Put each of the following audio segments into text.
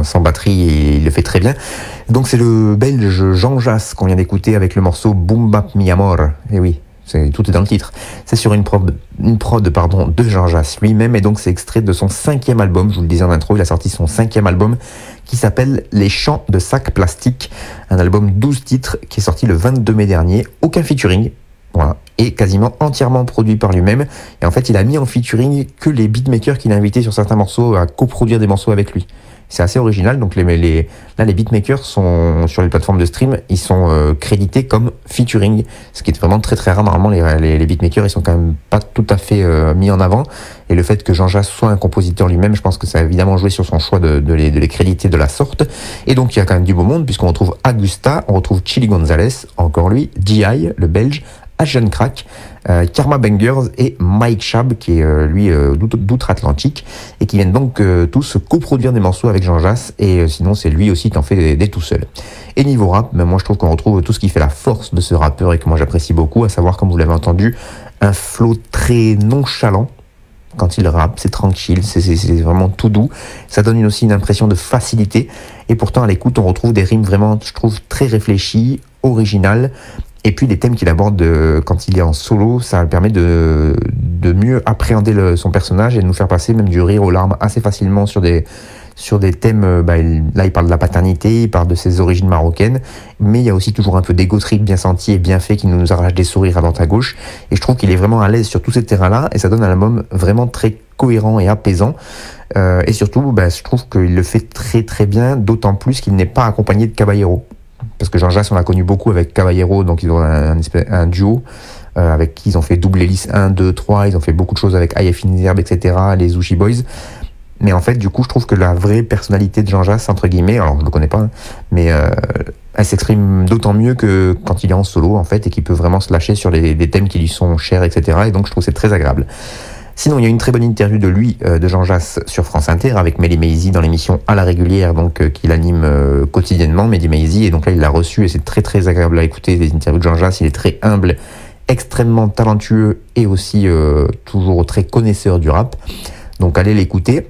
sans batterie et il le fait très bien. Donc c'est le belge Jean Jass qu'on vient d'écouter avec le morceau Boom Bap Mi Amor. Et oui, tout est dans le titre. C'est sur une prod de Jean Jass lui-même, et donc c'est extrait de son 5e album. Je vous le disais en intro, il a sorti son 5e album qui s'appelle Les Chants de Sac Plastique, un album 12 titres qui est sorti le 22 mai dernier, aucun featuring. Voilà, et quasiment entièrement produit par lui-même. Et en fait, il a mis en featuring que les beatmakers qu'il a invités sur certains morceaux à coproduire des morceaux avec lui. C'est assez original. Donc là, les beatmakers sont sur les plateformes de stream, ils sont crédités comme featuring, ce qui est vraiment très très rare. Normalement, les beatmakers, ils sont quand même pas tout à fait mis en avant. Et le fait que Jean Jass soit un compositeur lui-même, je pense que ça a évidemment joué sur son choix de les créditer de la sorte. Et donc, il y a quand même du beau monde, puisqu'on retrouve Augusta, on retrouve Chili Gonzalez, encore lui, G.I., le belge, Asian Crack, Karma Bangers et Mike Chab, qui est lui d'outre-Atlantique, et qui viennent donc tous coproduire des morceaux avec Jean Jass, et sinon c'est lui aussi qui en fait des tout seul. Et niveau rap, moi je trouve qu'on retrouve tout ce qui fait la force de ce rappeur et que moi j'apprécie beaucoup, à savoir, comme vous l'avez entendu, un flow très nonchalant. Quand il rappe, c'est tranquille, c'est vraiment tout doux. Ça donne aussi une impression de facilité, et pourtant à l'écoute on retrouve des rimes vraiment, je trouve, très réfléchies, originales. Et puis les thèmes qu'il aborde quand il est en solo, ça permet de mieux appréhender son personnage et de nous faire passer même du rire aux larmes assez facilement sur des thèmes. Là, il parle de la paternité, il parle de ses origines marocaines, mais il y a aussi toujours un peu d'ego trip bien senti et bien fait qui nous arrache des sourires à droite à gauche. Et je trouve qu'il est vraiment à l'aise sur tous ces terrains-là, et ça donne un album vraiment très cohérent et apaisant. Et surtout, je trouve qu'il le fait très très bien, d'autant plus qu'il n'est pas accompagné de Caballero. Parce que Jean Jass, on l'a connu beaucoup avec Caballero, donc ils ont un duo avec qui ils ont fait double hélice 1, 2, 3, ils ont fait beaucoup de choses avec IF Inzerb, etc., les Zushi Boys. Mais en fait, du coup, je trouve que la vraie personnalité de Jean Jass, entre guillemets, alors je le connais pas, mais elle s'exprime d'autant mieux que quand il est en solo, en fait, et qu'il peut vraiment se lâcher sur des thèmes qui lui sont chers, etc. Et donc, je trouve que c'est très agréable. Sinon, il y a une très bonne interview de lui, de Jean Jass, sur France Inter, avec Mehdi Maizi dans l'émission À la régulière, donc qu'il anime quotidiennement, Mehdi Maizi. Et donc là, il l'a reçu et c'est très très agréable à écouter les interviews de Jean Jass. Il est très humble, extrêmement talentueux et aussi toujours très connaisseur du rap. Donc allez l'écouter.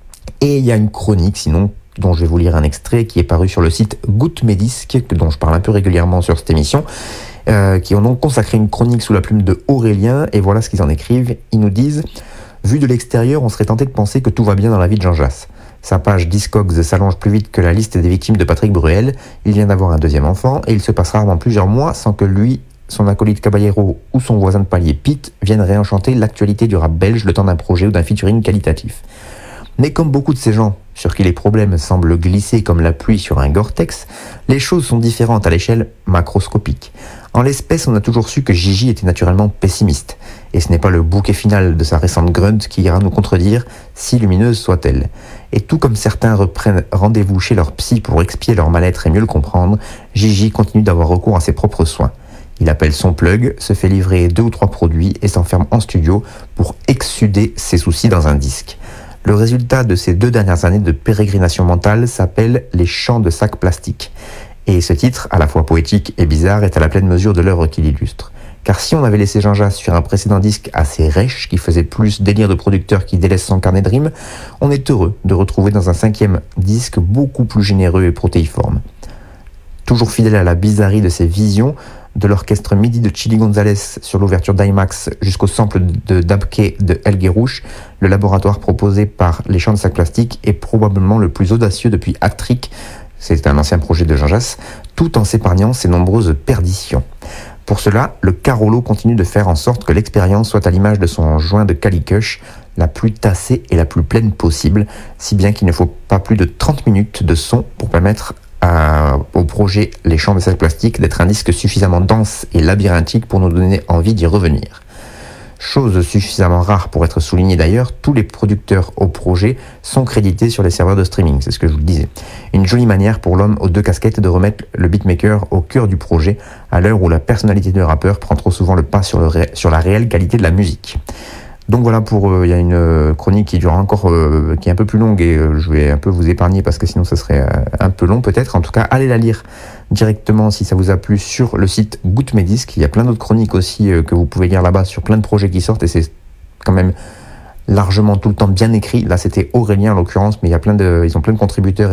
Et il y a une chronique, sinon, dont je vais vous lire un extrait, qui est paru sur le site Goutte Médisque, dont je parle un peu régulièrement sur cette émission. Qui ont donc consacré une chronique sous la plume de Aurélien, et voilà ce qu'ils en écrivent. Ils nous disent: vu de l'extérieur, on serait tenté de penser que tout va bien dans la vie de Jean Jass. Sa page Discogs s'allonge plus vite que la liste des victimes de Patrick Bruel, il vient d'avoir un deuxième enfant, et il se passe rarement plusieurs mois sans que lui, son acolyte Caballero ou son voisin de palier Pete viennent réenchanter l'actualité du rap belge le temps d'un projet ou d'un featuring qualitatif. Mais comme beaucoup de ces gens sur qui les problèmes semblent glisser comme la pluie sur un Gore-Tex, les choses sont différentes à l'échelle macroscopique. En l'espèce, on a toujours su que Gigi était naturellement pessimiste, et ce n'est pas le bouquet final de sa récente grunt qui ira nous contredire, si lumineuse soit-elle. Et tout comme certains reprennent rendez-vous chez leur psy pour expier leur mal-être et mieux le comprendre, Gigi continue d'avoir recours à ses propres soins. Il appelle son plug, se fait livrer 2 ou 3 produits et s'enferme en studio pour exsuder ses soucis dans un disque. Le résultat de ces 2 dernières années de pérégrination mentale s'appelle Les Chants de Sac Plastique. Et ce titre, à la fois poétique et bizarre, est à la pleine mesure de l'œuvre qu'il illustre. Car si on avait laissé Jean Jass sur un précédent disque assez rêche, qui faisait plus délire de producteur qui délaisse son carnet de rimes, on est heureux de retrouver dans un 5e disque beaucoup plus généreux et protéiforme. Toujours fidèle à la bizarrerie de ses visions, de l'orchestre MIDI de Chili Gonzalez sur l'ouverture d'IMAX jusqu'au sample de Dabke de El Guerouche, le laboratoire proposé par Les Chants de Sac Plastique est probablement le plus audacieux depuis Actric, c'est un ancien projet de Jean Jass, tout en s'épargnant ses nombreuses perditions. Pour cela, le Carolo continue de faire en sorte que l'expérience soit à l'image de son joint de Calicush, la plus tassée et la plus pleine possible, si bien qu'il ne faut pas plus de 30 minutes de son pour permettre au projet Les Chants de Sac Plastique d'être un disque suffisamment dense et labyrinthique pour nous donner envie d'y revenir. Chose suffisamment rare pour être soulignée d'ailleurs, tous les producteurs au projet sont crédités sur les serveurs de streaming, c'est ce que je vous le disais. Une jolie manière pour l'homme aux 2 casquettes de remettre le beatmaker au cœur du projet, à l'heure où la personnalité du rappeur prend trop souvent le pas sur la réelle qualité de la musique. Donc voilà, il y a une chronique qui dure encore, qui est un peu plus longue, et je vais un peu vous épargner parce que sinon ça serait un peu long peut-être. En tout cas, allez la lire directement si ça vous a plu sur le site Goutte Médisque. Il y a plein d'autres chroniques aussi que vous pouvez lire là-bas sur plein de projets qui sortent, et c'est quand même largement tout le temps bien écrit. Là c'était Aurélien en l'occurrence, mais ils ont plein de contributeurs.